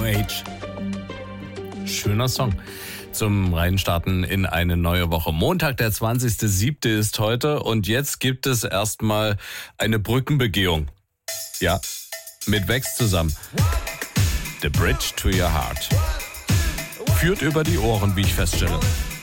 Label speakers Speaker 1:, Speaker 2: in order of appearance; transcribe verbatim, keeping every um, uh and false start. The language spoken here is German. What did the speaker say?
Speaker 1: Age. Schöner Song zum Reinstarten in eine neue Woche. Montag, der zwanzigster siebte ist heute und jetzt gibt es erstmal eine Brückenbegehung. Ja, mit Vex zusammen. The Bridge to Your Heart. Führt über die Ohren, wie ich feststelle.